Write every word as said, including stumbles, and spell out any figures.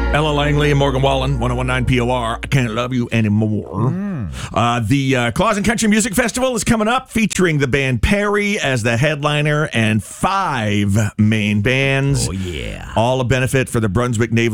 Ella Langley and Morgan Wallen, one oh one point nine P O R. I Can't Love You Anymore. Mm. Uh, the uh, Claus and Country Music Festival is coming up, featuring the band Perry as the headliner and five main bands. Oh, yeah. All a benefit for the Brunswick Naval